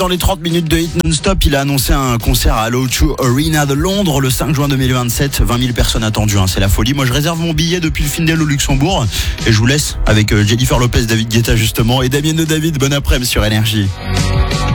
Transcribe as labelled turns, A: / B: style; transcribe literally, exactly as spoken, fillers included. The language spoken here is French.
A: Dans les trente minutes de hit non-stop, il a annoncé un concert à l'O deux Arena de Londres le cinq juin deux mille vingt-sept. vingt mille personnes attendues, hein, c'est la folie. Moi, je réserve mon billet depuis le Findel au Luxembourg. Et je vous laisse avec Jennifer Lopez, David Guetta justement, et Damien de David. Bon après-midi sur Énergie.